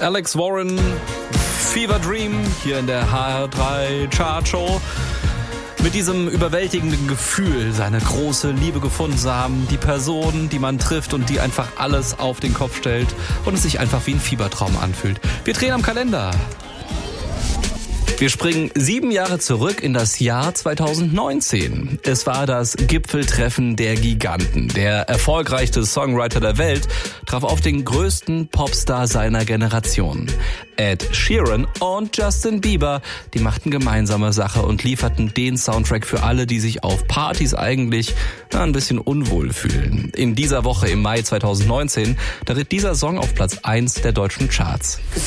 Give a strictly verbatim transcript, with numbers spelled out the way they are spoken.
Alex Warren, Fever Dream, hier in der H R drei Chartshow. Mit diesem überwältigenden Gefühl, seine große Liebe gefunden zu haben, die Person, die man trifft und die einfach alles auf den Kopf stellt und es sich einfach wie ein Fiebertraum anfühlt. Wir drehen am Kalender. Wir springen sieben Jahre zurück in das Jahr zweitausendneunzehn. Es war das Gipfeltreffen der Giganten. Der erfolgreichste Songwriter der Welt traf auf den größten Popstar seiner Generation. Ed Sheeran und Justin Bieber, die machten gemeinsame Sache und lieferten den Soundtrack für alle, die sich auf Partys eigentlich na, ein bisschen unwohl fühlen. In dieser Woche im Mai zweitausendneunzehn, da ritt dieser Song auf Platz eins der deutschen Charts.